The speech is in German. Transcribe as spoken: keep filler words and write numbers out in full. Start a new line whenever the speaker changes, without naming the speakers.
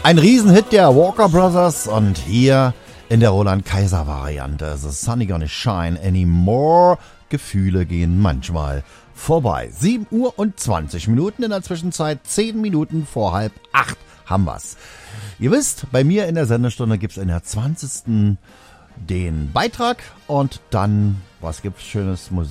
Ein Riesenhit der Walker Brothers und hier in der Roland Kaiser Variante. The Sunny Gonna Shine Anymore. Gefühle gehen manchmal vorbei. sieben Uhr und zwanzig Minuten, in der Zwischenzeit zehn Minuten vor halb acht haben wir's. Ihr wisst, bei mir in der Sendestunde gibt's in der zwanzigsten den Beitrag und dann, was gibt's Schönes? Musik.